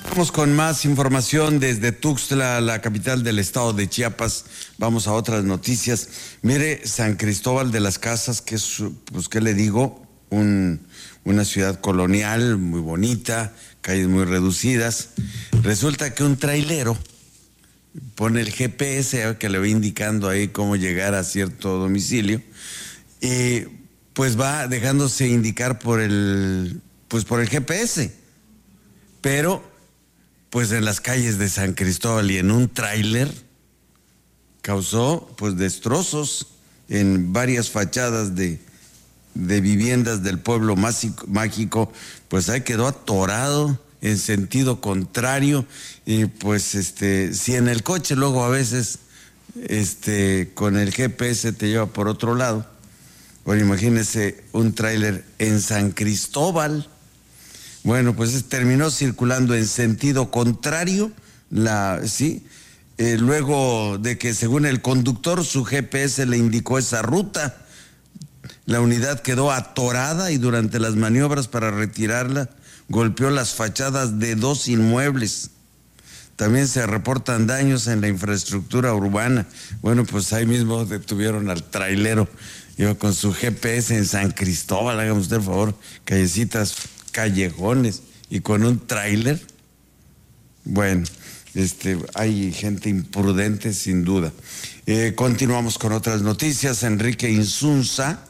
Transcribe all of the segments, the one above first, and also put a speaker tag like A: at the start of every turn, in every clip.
A: Vamos con más información desde Tuxtla, la capital del estado de Chiapas. Vamos a otras noticias. Mire, San Cristóbal de las Casas, que es, pues, ¿qué le digo? Una ciudad colonial muy bonita, calles muy reducidas. Resulta que un trailero pone el GPS que le va indicando ahí cómo llegar a cierto domicilio y pues va dejándose indicar por el GPS, pero pues en las calles de San Cristóbal y en un tráiler causó pues destrozos en varias fachadas de viviendas del pueblo mágico. Pues ahí quedó atorado en sentido contrario y pues si en el coche luego a veces con el GPS te lleva por otro lado, bueno, imagínese un tráiler en San Cristóbal. Bueno, pues terminó circulando en sentido contrario, luego de que según el conductor su GPS le indicó esa ruta. La unidad quedó atorada y durante las maniobras para retirarla golpeó las fachadas de 2 inmuebles. También se reportan daños en la infraestructura urbana. Bueno, pues ahí mismo detuvieron al trailero. Iba con su GPS en San Cristóbal, hágame usted el favor, callecitas, callejones, y con un tráiler. Bueno, hay gente imprudente sin duda. Continuamos con otras noticias. Enrique Insunza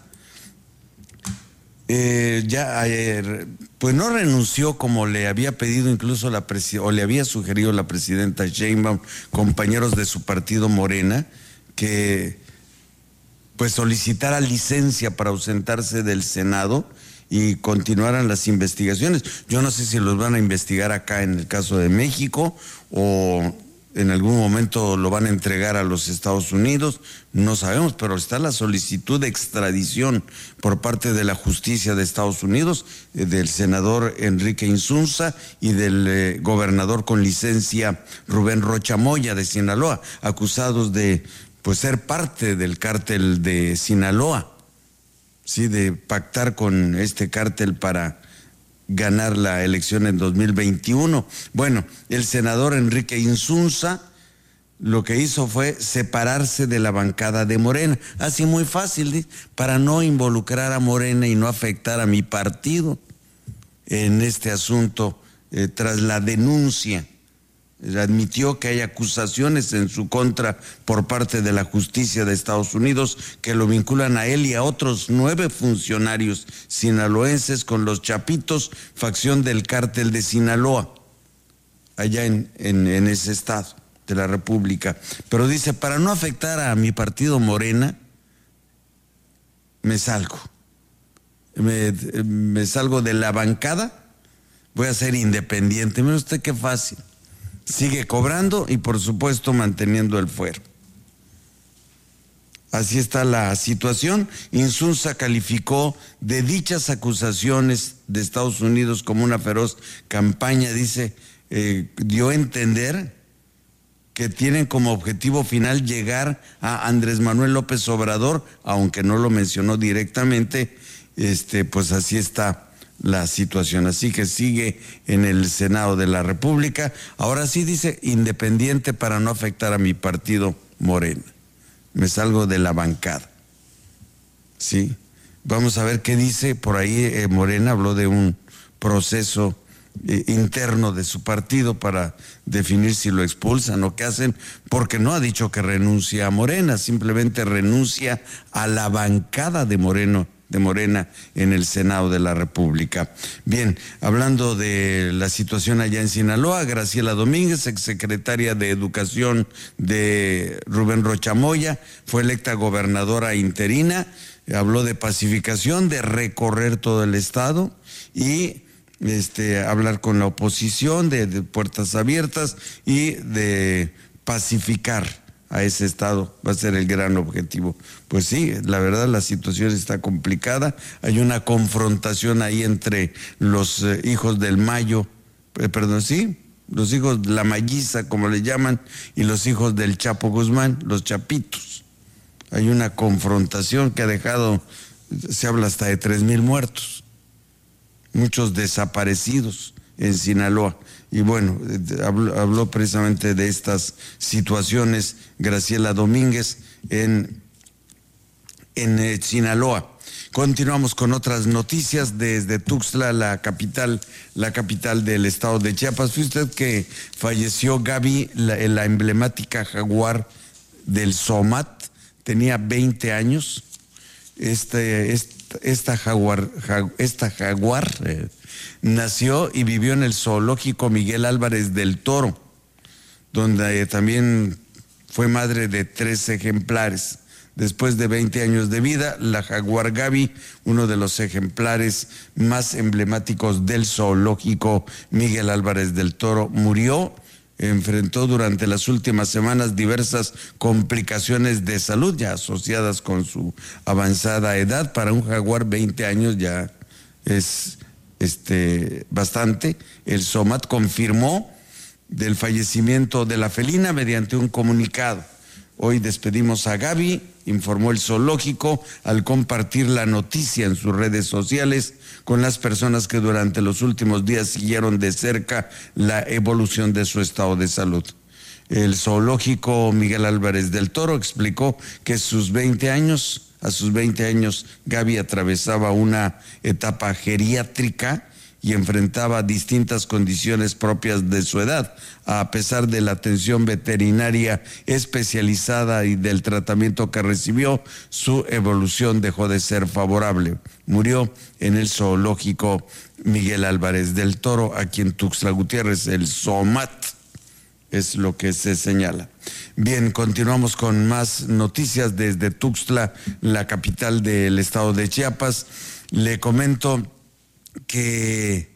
A: ya ayer, pues no renunció como le había pedido incluso o le había sugerido la presidenta Sheinbaum, compañeros de su partido Morena, que pues solicitara licencia para ausentarse del Senado y continuaran las investigaciones. Yo no sé si los van a investigar acá en el caso de México o en algún momento lo van a entregar a los Estados Unidos, no sabemos, pero está la solicitud de extradición por parte de la justicia de Estados Unidos, del senador Enrique Insunza y del gobernador con licencia Rubén Rocha Moya de Sinaloa, acusados de pues ser parte del cártel de Sinaloa, sí, de pactar con este cártel para ganar la elección en 2021. Bueno, el senador Enrique Insunza lo que hizo fue separarse de la bancada de Morena, así muy fácil, para no involucrar a Morena y no afectar a mi partido en este asunto, tras la denuncia. Admitió que hay acusaciones en su contra por parte de la justicia de Estados Unidos que lo vinculan a él y a otros 9 funcionarios sinaloenses con los Chapitos, facción del cártel de Sinaloa, allá en ese estado de la República. Pero dice, para no afectar a mi partido Morena, me salgo de la bancada, voy a ser independiente. Mire usted qué fácil. Sigue cobrando y por supuesto manteniendo el fuero. Así está la situación. Insunza calificó de dichas acusaciones de Estados Unidos como una feroz campaña. Dice, dio a entender que tienen como objetivo final llegar a Andrés Manuel López Obrador, aunque no lo mencionó directamente. Pues así está la situación, así que sigue en el Senado de la República. Ahora sí dice, independiente para no afectar a mi partido Morena. Me salgo de la bancada. Sí, vamos a ver qué dice por ahí. Morena habló de un proceso interno de su partido para definir si lo expulsan o qué hacen, porque no ha dicho que renuncia a Morena, simplemente renuncia a la bancada de Morena en el Senado de la República. Bien, hablando de la situación allá en Sinaloa, Graciela Domínguez, exsecretaria de Educación de Rubén Rocha Moya, fue electa gobernadora interina, habló de pacificación, de recorrer todo el estado y hablar con la oposición, de puertas abiertas y de pacificar a ese estado, va a ser el gran objetivo. Pues sí, la verdad la situación está complicada, hay una confrontación ahí entre los hijos del Mayo, los hijos de la Mayiza, como le llaman, y los hijos del Chapo Guzmán, los Chapitos. Hay una confrontación que ha dejado, se habla hasta de 3,000 muertos, muchos desaparecidos en Sinaloa. Y bueno, habló precisamente de estas situaciones Graciela Domínguez en Sinaloa. Continuamos con otras noticias desde Tuxtla, la capital del estado de Chiapas. Fue usted que falleció Gaby, la emblemática jaguar del SOMAT, tenía 20 años. Esta jaguar nació y vivió en el zoológico Miguel Álvarez del Toro, donde también fue madre de 3 ejemplares. Después de 20 años de vida, la jaguar Gaby, uno de los ejemplares más emblemáticos del zoológico Miguel Álvarez del Toro, murió. Enfrentó durante las últimas semanas diversas complicaciones de salud ya asociadas con su avanzada edad. Para un jaguar 20 años ya es bastante. El SOMAT confirmó del fallecimiento de la felina mediante un comunicado. Hoy despedimos a Gaby, informó el zoológico al compartir la noticia en sus redes sociales con las personas que durante los últimos días siguieron de cerca la evolución de su estado de salud. El zoológico Miguel Álvarez del Toro explicó que a sus 20 años, Gaby atravesaba una etapa geriátrica y enfrentaba distintas condiciones propias de su edad. A pesar de la atención veterinaria especializada y del tratamiento que recibió, su evolución dejó de ser favorable. Murió en el zoológico Miguel Álvarez del Toro, aquí en Tuxtla Gutiérrez, el SOMAT, es lo que se señala. Bien, continuamos con más noticias desde Tuxtla, la capital del estado de Chiapas. Le comento que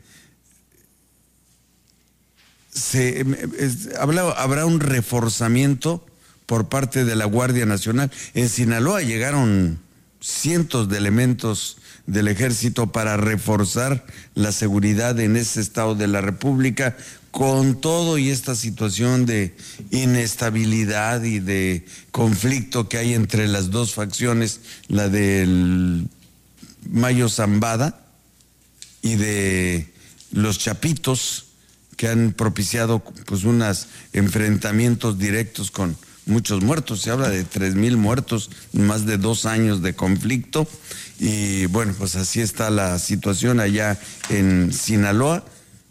A: habrá un reforzamiento por parte de la Guardia Nacional. En Sinaloa llegaron cientos de elementos del ejército para reforzar la seguridad en ese estado de la República, con todo y esta situación de inestabilidad y de conflicto que hay entre las dos facciones, la del Mayo Zambada y de los Chapitos, que han propiciado pues unos enfrentamientos directos con muchos muertos. Se habla de 3,000 muertos, más de 2 años de conflicto. Y bueno, pues así está la situación allá en Sinaloa.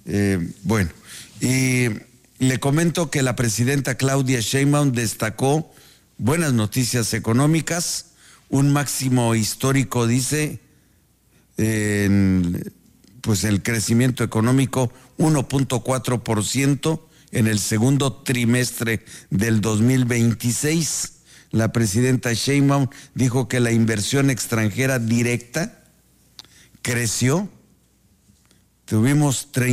A: Y le comento que la presidenta Claudia Sheinbaum destacó buenas noticias económicas, un máximo histórico, dice, pues el crecimiento económico 1.4% en el segundo trimestre del 2026. La presidenta Sheinbaum dijo que la inversión extranjera directa creció. Tuvimos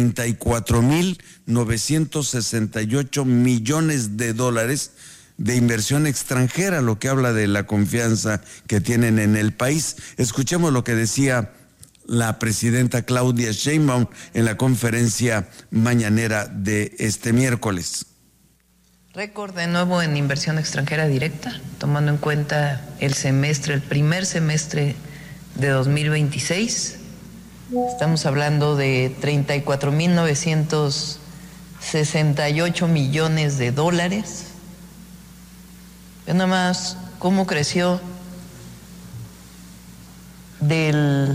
A: 34,968 millones de dólares de inversión extranjera, lo que habla de la confianza que tienen en el país. Escuchemos lo que decía la presidenta Claudia Sheinbaum en la conferencia mañanera de este miércoles.
B: Récord de nuevo en inversión extranjera directa, tomando en cuenta el primer semestre de 2026. Estamos hablando de 34,968 millones de dólares. Ve nada más cómo creció del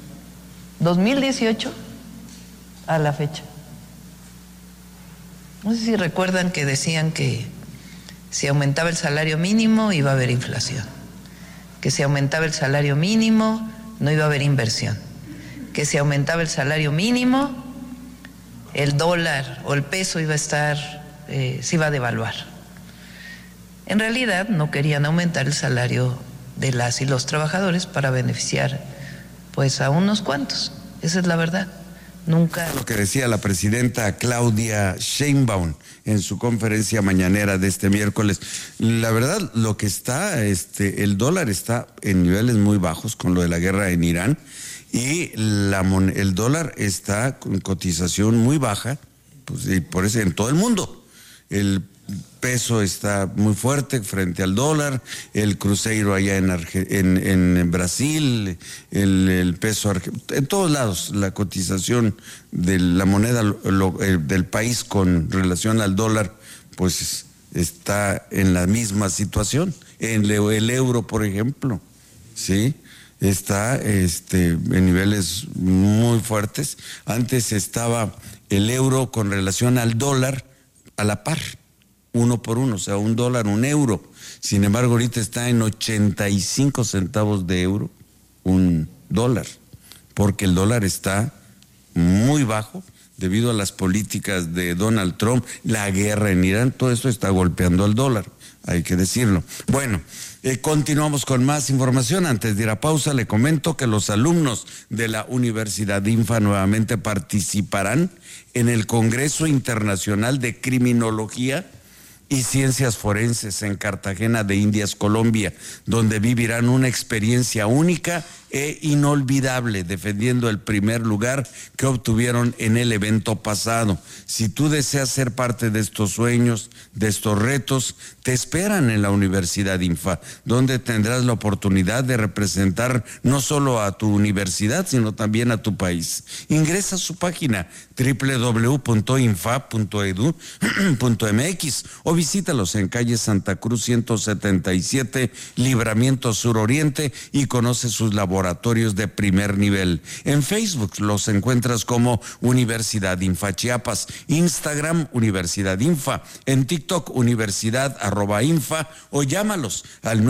B: 2018 a la fecha. No sé si recuerdan que decían que si aumentaba el salario mínimo iba a haber inflación, que si aumentaba el salario mínimo no iba a haber inversión, que si aumentaba el salario mínimo el dólar o el peso iba a estar, se iba a devaluar. En realidad no querían aumentar el salario de las y los trabajadores para beneficiar pues a unos cuantos, esa es la verdad. Nunca.
A: Lo que decía la presidenta Claudia Sheinbaum en su conferencia mañanera de este miércoles. La verdad, lo que está, el dólar está en niveles muy bajos con lo de la guerra en Irán y el dólar está con cotización muy baja, pues, y por eso en todo el mundo. El peso está muy fuerte frente al dólar, el cruzeiro allá en Brasil, el peso en todos lados, la cotización de la moneda del país con relación al dólar, pues está en la misma situación. El euro, por ejemplo, ¿sí? Está en niveles muy fuertes. Antes estaba el euro con relación al dólar a la par, 1 por 1, o sea, $1, €1. Sin embargo, ahorita está en 85 centavos de euro, $1, porque el dólar está muy bajo debido a las políticas de Donald Trump, la guerra en Irán, todo esto está golpeando al dólar, hay que decirlo. Bueno, continuamos con más información. Antes de ir a pausa, le comento que los alumnos de la Universidad INFA nuevamente participarán en el Congreso Internacional de Criminología y Ciencias Forenses en Cartagena de Indias, Colombia, donde vivirán una experiencia única e inolvidable, defendiendo el primer lugar que obtuvieron en el evento pasado. Si tú deseas ser parte de estos sueños, de estos retos, te esperan en la Universidad INFA, donde tendrás la oportunidad de representar no solo a tu universidad, sino también a tu país. Ingresa a su página www.infa.edu.mx o visítalos en calle Santa Cruz 177, Libramiento Sur Oriente, y conoce sus laboratorios de primer nivel. En Facebook los encuentras como Universidad INFA Chiapas, Instagram Universidad INFA, en TikTok Universidad@INFA, o llámalos al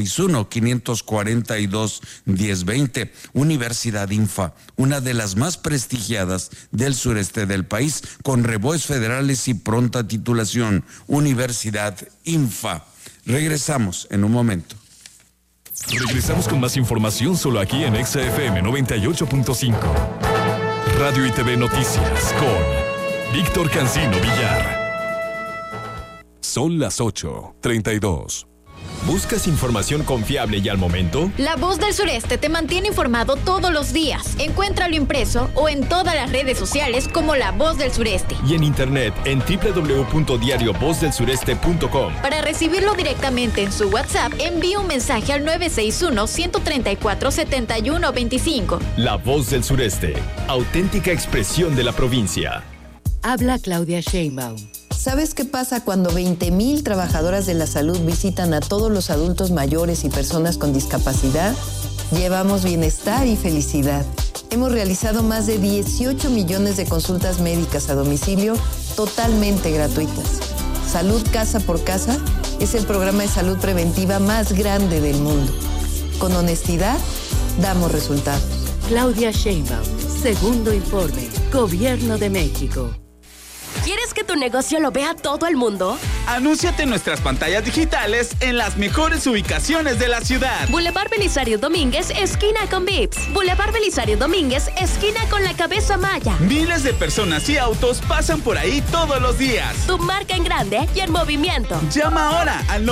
A: 961-542-1020. Universidad INFA, una de las más prestigiadas del sureste del país, con revés federales y pronta titulación. Universidad INFA. Regresamos en un momento.
C: Regresamos con más información solo aquí en Exa FM 98.5. Radio y TV Noticias con Víctor Cancino Villar. Son las 8:32.
D: ¿Buscas información confiable y al momento?
E: La Voz del Sureste te mantiene informado todos los días. Encuéntralo impreso o en todas las redes sociales como La Voz del Sureste.
D: Y en internet en www.diariovozdelsureste.com.
E: Para recibirlo directamente en su WhatsApp, envíe un mensaje al 961-134-7125.
D: La Voz del Sureste, auténtica expresión de la provincia.
F: Habla Claudia Sheinbaum.
G: ¿Sabes qué pasa cuando 20,000 trabajadoras de la salud visitan a todos los adultos mayores y personas con discapacidad? Llevamos bienestar y felicidad. Hemos realizado más de 18 millones de consultas médicas a domicilio totalmente gratuitas. Salud Casa por Casa es el programa de salud preventiva más grande del mundo. Con honestidad, damos resultados.
F: Claudia Sheinbaum, segundo informe, Gobierno de México.
H: ¿Quieres que tu negocio lo vea todo el mundo?
I: Anúnciate en nuestras pantallas digitales en las mejores ubicaciones de la ciudad.
H: Boulevard Belisario Domínguez, esquina con Vips. Boulevard Belisario Domínguez, esquina con la Cabeza Maya.
I: Miles de personas y autos pasan por ahí todos los días.
H: Tu marca en grande y en movimiento.
I: Llama ahora al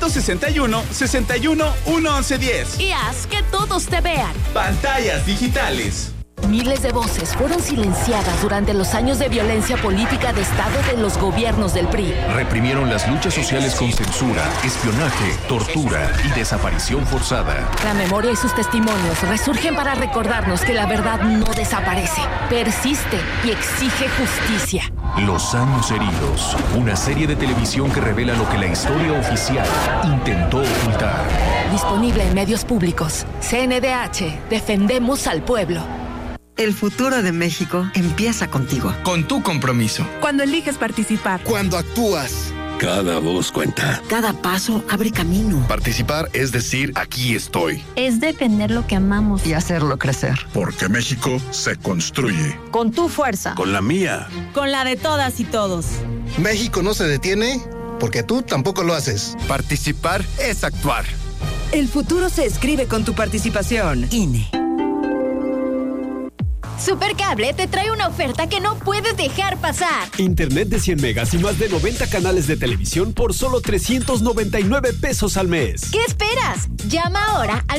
I: 961-61-1110
H: y haz que todos te vean.
I: Pantallas digitales.
J: Miles de voces fueron silenciadas durante los años de violencia política de Estado de los gobiernos del PRI.
C: Reprimieron las luchas sociales con censura, espionaje, tortura y desaparición forzada.
J: La memoria y sus testimonios resurgen para recordarnos que la verdad no desaparece, persiste y exige justicia.
C: Los años heridos, una serie de televisión que revela lo que la historia oficial intentó ocultar.
J: Disponible en medios públicos. CNDH, defendemos al pueblo.
K: El futuro de México empieza contigo.
L: Con tu compromiso.
M: Cuando eliges participar.
N: Cuando actúas.
O: Cada voz cuenta.
K: Cada paso abre camino.
O: Participar es decir, aquí estoy.
P: Es defender lo que amamos.
K: Y hacerlo crecer.
O: Porque México se construye.
M: Con tu fuerza.
O: Con la mía.
M: Con la de todas y todos.
N: México no se detiene porque tú tampoco lo haces.
L: Participar es actuar.
M: El futuro se escribe con tu participación. INE.
E: Supercable te trae una oferta que no puedes dejar pasar.
D: Internet de 100 megas y más de 90 canales de televisión por solo 399 pesos al mes.
E: ¿Qué esperas? Llama ahora al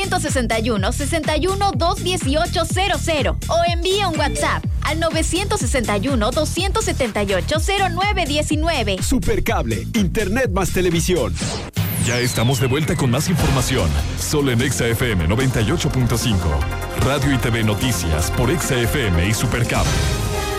E: 961-61-218-00 o envía un WhatsApp al 961-278-0919.
D: Supercable, Internet más televisión.
C: Ya estamos de vuelta con más información, solo en Exa FM 98.5. Radio y TV Noticias por Exa FM y Supercable.